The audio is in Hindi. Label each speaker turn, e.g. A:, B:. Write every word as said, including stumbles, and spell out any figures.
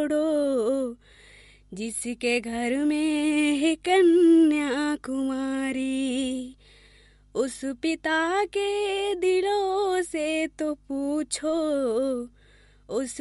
A: छोड़ो, जिसके घर में है कन्या कुमारी, उस पिता के दिलों से तो पूछो, उस